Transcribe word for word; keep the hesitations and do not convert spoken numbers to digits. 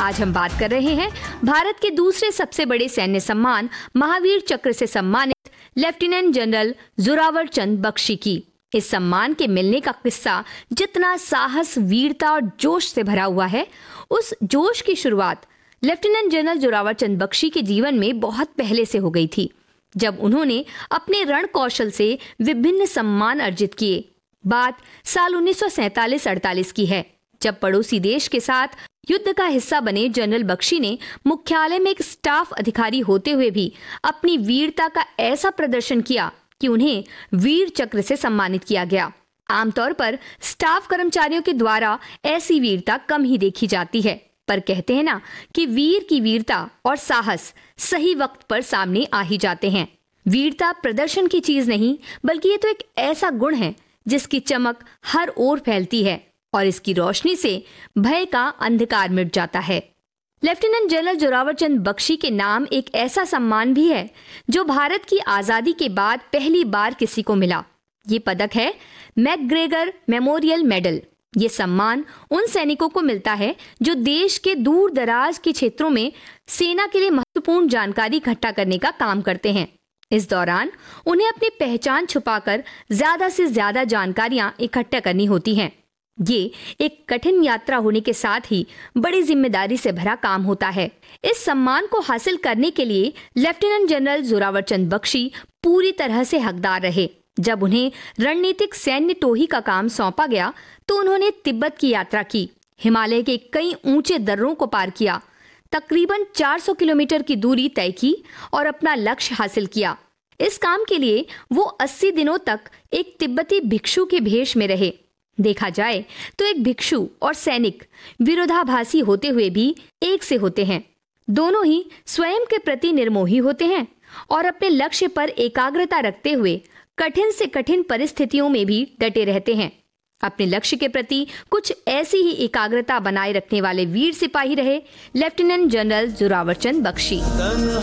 आज हम बात कर रहे हैं भारत के दूसरे सबसे बड़े सैन्य सम्मान महावीर चक्र से सम्मानित लेफ्टिनेंट जनरल जोरावर चंद बख्शी की। इस सम्मान के मिलने का किस्सा जितना साहस, वीरता और जोश से भरा हुआ है, उस जोश की शुरुआत लेफ्टिनेंट जनरल जोरावर चंद बख्शी के जीवन में बहुत पहले से हो गई थी, जब उन्होंने अपने रण कौशल से विभिन्न सम्मान अर्जित किए। बात साल उन्नीस सौ सैंतालीस अड़तालीस की है, जब पड़ोसी देश के साथ युद्ध का हिस्सा बने जनरल बख्शी ने मुख्यालय में एक स्टाफ अधिकारी होते हुए भी अपनी वीरता का ऐसा प्रदर्शन किया कि उन्हें वीर चक्र से सम्मानित किया गया। आमतौर पर स्टाफ कर्मचारियों के द्वारा ऐसी वीरता कम ही देखी जाती है, पर कहते हैं ना कि वीर की वीरता और साहस सही वक्त पर सामने आ ही जाते हैं। वीरता प्रदर्शन की चीज नहीं, बल्कि ये तो एक ऐसा गुण है जिसकी चमक हर ओर फैलती है और इसकी रोशनी से भय का अंधकार मिट जाता है। लेफ्टिनेंट जनरल जोरावर चंद बख्शी के नाम एक ऐसा सम्मान भी है जो भारत की आजादी के बाद पहली बार किसी को मिला। ये पदक है मैकग्रेगर मेमोरियल मेडल। ये सम्मान उन सैनिकों को मिलता है जो देश के दूर दराज के क्षेत्रों में सेना के लिए महत्वपूर्ण जानकारी इकट्ठा करने का काम करते हैं। इस दौरान उन्हें अपनी पहचान छुपाकर ज्यादा से ज्यादा जानकारियां इकट्ठा करनी होती हैं। ये एक कठिन यात्रा होने के साथ ही बड़ी जिम्मेदारी से भरा काम होता है। इस सम्मान को हासिल करने के लिए लेफ्टिनेंट जनरल जोरावर चंद बख्शी पूरी तरह से हकदार रहे। जब उन्हें रणनीतिक सैन्य टोही का काम सौंपा गया तो उन्होंने तिब्बत की यात्रा की, हिमालय के कई ऊंचे दर्रों को पार किया, तकरीबन चार सौ किलोमीटर की दूरी तय की और अपना लक्ष्य हासिल किया। इस काम के लिए वो अस्सी दिनों तक एक तिब्बती भिक्षु के भेष में रहे। देखा जाए तो एक भिक्षु और सैनिक विरोधाभासी होते हुए भी एक से होते हैं। दोनों ही स्वयं के प्रति निर्मोही होते हैं और अपने लक्ष्य पर एकाग्रता रखते हुए कठिन से कठिन परिस्थितियों में भी डटे रहते हैं। अपने लक्ष्य के प्रति कुछ ऐसी ही एकाग्रता बनाए रखने वाले वीर सिपाही रहे लेफ्टिनेंट जनरल जोरावर चंद बख्शी।